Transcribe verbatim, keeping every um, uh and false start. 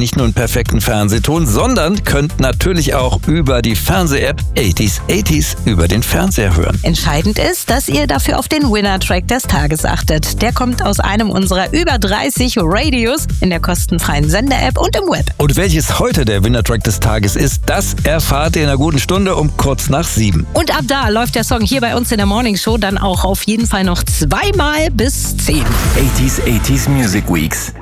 nicht nur einen perfekten Fernsehton, sondern könnt natürlich auch über die Fernseh-App achtziger achtziger über den Fernseher hören. Entscheidend ist, dass ihr dafür auf den Winner-Track des Tages achtet. Der kommt aus einem unserer über dreißig Radios in der kostenfreien Sender-App und im Web. Und welches heute der Winner-Track des Tages ist, das erfahrt ihr in einer guten Stunde um kurz nach sieben. Und ab da läuft der Song hier bei uns in der Morning Show dann auch auf jeden Fall noch zweimal bis zehn. achtziger achtziger Music Weeks.